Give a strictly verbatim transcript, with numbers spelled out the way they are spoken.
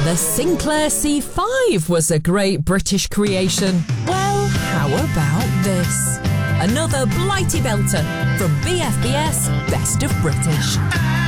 The Sinclair C five was a great British creation. Well, how about this? Another Blighty belter from B F B S Best of British.